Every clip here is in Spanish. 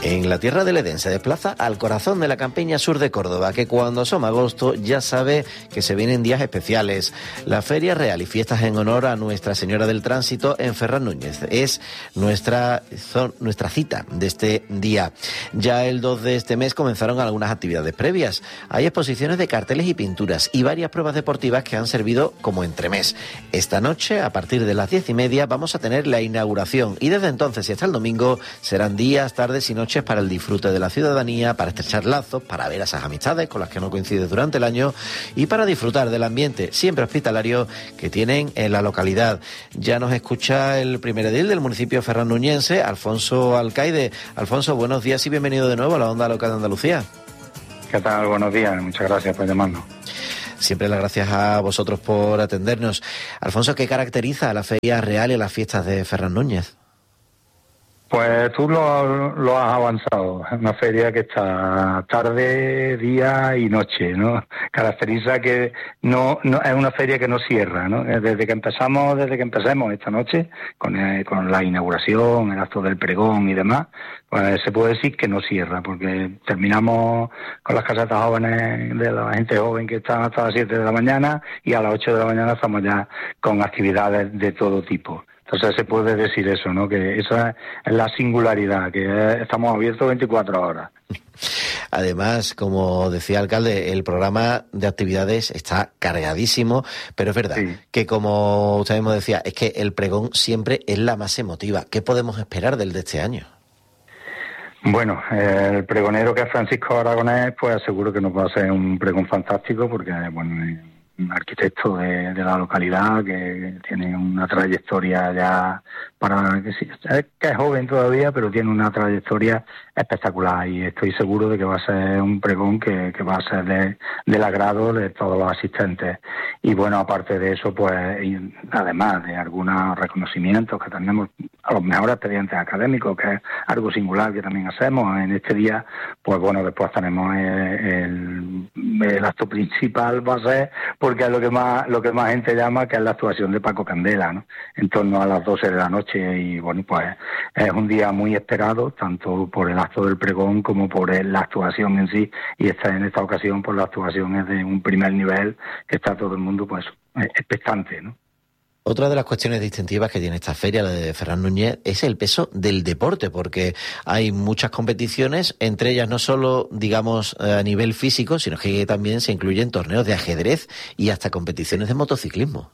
En la tierra del Edén se desplaza al corazón de la campiña sur de Córdoba, que cuando asoma agosto ya sabe que se vienen días especiales. La Feria Real y fiestas en honor a Nuestra Señora del Tránsito en Ferran Núñez es nuestra cita de este día. Ya el 2 de este mes comenzaron algunas actividades previas. Hay exposiciones de carteles y pinturas y varias pruebas deportivas que han servido como entremés. Esta noche, a partir de las 10:30, vamos a tener la inauguración y desde entonces y hasta el domingo serán días, tardes y noches para el disfrute de la ciudadanía, para estrechar lazos, para ver a esas amistades con las que no coincides durante el año y para disfrutar del ambiente siempre hospitalario que tienen en la localidad. Ya nos escucha el primer edil del municipio ferrannuñense, Alfonso Alcaide. Alfonso, buenos días y bienvenido de nuevo a la Onda Local de Andalucía. ¿Qué tal? Buenos días, muchas gracias por llamarnos. Siempre las gracias a vosotros por atendernos. Alfonso, ¿qué caracteriza a la Feria Real y a las fiestas de Ferran Núñez? Pues tú lo has avanzado. Es una feria que está tarde, día y noche, ¿no? Caracteriza que no es una feria que no cierra, ¿no? Desde que empecemos esta noche, con la inauguración, el acto del pregón y demás, pues se puede decir que no cierra, porque terminamos con las casetas jóvenes de la gente joven que están hasta las 7 de la mañana y a las 8 de la mañana estamos ya con actividades de todo tipo. Entonces se puede decir eso, ¿no? Que esa es la singularidad, que estamos abiertos 24 horas. Además, como decía el alcalde, el programa de actividades está cargadísimo, pero es verdad que, como usted mismo decía, es que el pregón siempre es la más emotiva. ¿Qué podemos esperar del de este año? Bueno, el pregonero que es Francisco Aragonés, pues seguro que nos va a hacer un pregón fantástico, porque, bueno, un arquitecto de la localidad que tiene una trayectoria ya que es joven todavía, pero tiene una trayectoria espectacular y estoy seguro de que va a ser un pregón que va a ser del agrado de todos los asistentes. Y bueno, aparte de eso, pues además de algunos reconocimientos que tenemos a los mejores expedientes académicos, que es algo singular que también hacemos en este día, pues bueno, después tenemos el acto principal va a ser, porque es lo que más gente llama, que es la actuación de Paco Candela, ¿no? En torno a las 12 de la noche. Y bueno, pues es un día muy esperado, tanto por el acto del pregón como por la actuación en sí, y en esta ocasión por la actuación es de un primer nivel que está todo el mundo pues expectante, ¿no? Otra de las cuestiones distintivas que tiene esta feria, la de Ferran Núñez, es el peso del deporte, porque hay muchas competiciones, entre ellas no solo, digamos, a nivel físico, sino que también se incluyen torneos de ajedrez y hasta competiciones de motociclismo.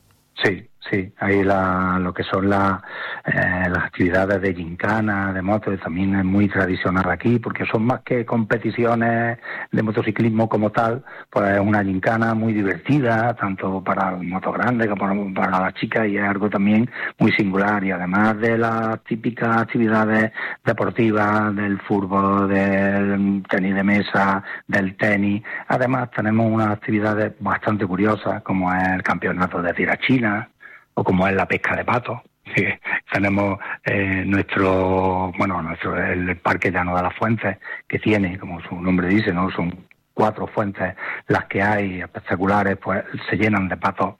Sí, ahí lo que son las actividades de gincana, de motos, también es muy tradicional aquí, porque son más que competiciones de motociclismo como tal, pues es una gincana muy divertida, tanto para los motos grandes como para las chicas, y es algo también muy singular. Y además de las típicas actividades deportivas, del fútbol, del tenis de mesa, del tenis, además tenemos unas actividades bastante curiosas, como es el campeonato de tirachina, o como es la pesca de patos. Tenemos el Parque Llano de las Fuentes, que tiene, como su nombre dice, ¿no? Son 4 fuentes las que hay espectaculares, pues se llenan de patos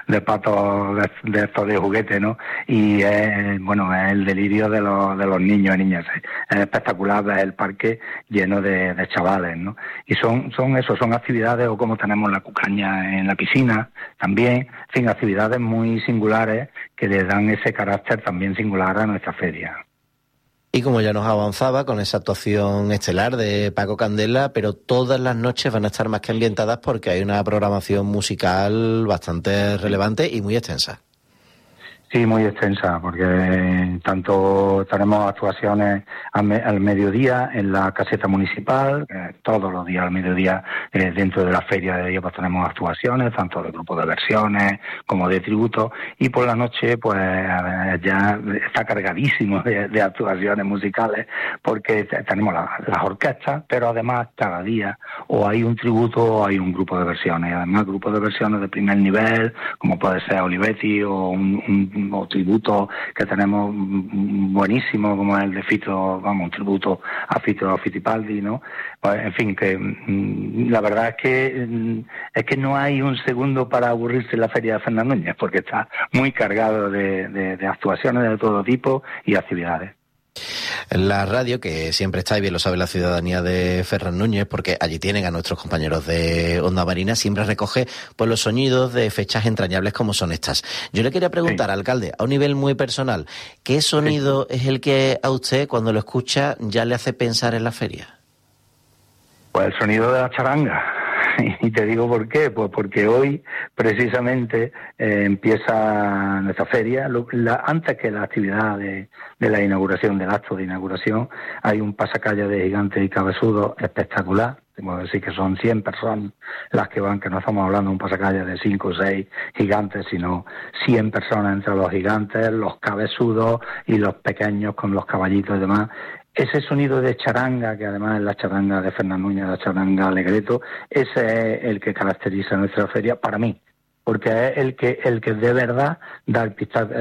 de estos de juguete, ¿no? Y es el delirio de los niños y niñas. Es espectacular ver el parque lleno de chavales, ¿no? Y son actividades, o como tenemos la cucaña en la piscina también, en fin, actividades muy singulares que le dan ese carácter también singular a nuestra feria. Y como ya nos avanzaba con esa actuación estelar de Paco Candela, pero todas las noches van a estar más que ambientadas porque hay una programación musical bastante relevante y muy extensa. Sí, muy extensa, porque tanto tenemos actuaciones al mediodía en la caseta municipal, todos los días al mediodía dentro de la feria de día pues tenemos actuaciones, tanto de grupos de versiones como de tributo, y por la noche pues ya está cargadísimo de actuaciones musicales, porque tenemos las orquestas, pero además cada día o hay un tributo o hay un grupo de versiones, y además grupos de versiones de primer nivel, como puede ser Olivetti o un tributo que tenemos buenísimo, como el de Fito, un tributo a Fito Fittipaldi, ¿no? Pues, en fin, que la verdad es que no hay un segundo para aburrirse en la feria de Ferran Núñez, porque está muy cargado de actuaciones de todo tipo y actividades. La radio, que siempre está, y bien lo sabe la ciudadanía de Ferran Núñez, porque allí tienen a nuestros compañeros de Onda Marina, siempre recoge pues los sonidos de fechas entrañables como son estas. Yo le quería preguntar, Sí. alcalde, a un nivel muy personal, ¿qué sonido es el que a usted, cuando lo escucha, ya le hace pensar en la feria? Pues el sonido de la charanga. Y te digo por qué, pues porque hoy precisamente empieza nuestra feria. Antes que la actividad de la inauguración, del acto de inauguración, hay un pasacalle de gigantes y cabezudos espectacular. Tengo que decir que son 100 personas las que van, que no estamos hablando de un pasacalle de 5 o 6 gigantes, sino 100 personas entre los gigantes, los cabezudos y los pequeños con los caballitos y demás. Ese sonido de charanga, que además es la charanga de Ferran Núñez, la charanga Alegreto, ese es el que caracteriza nuestra feria para mí, porque es el que de verdad da el